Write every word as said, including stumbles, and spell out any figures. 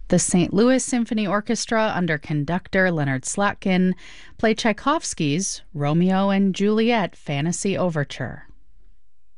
The Saint Louis Symphony Orchestra, under conductor Leonard Slatkin, play Tchaikovsky's Romeo and Juliet Fantasy Overture.